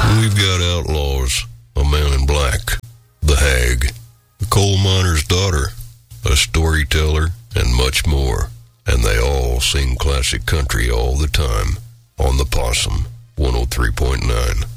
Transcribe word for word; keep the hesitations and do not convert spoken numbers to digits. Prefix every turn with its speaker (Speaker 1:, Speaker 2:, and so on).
Speaker 1: We've got outlaws, a man in black, the hag, the coal miner's daughter, a storyteller, and much more. And they all sing classic country all the time on the Possum one oh three point nine.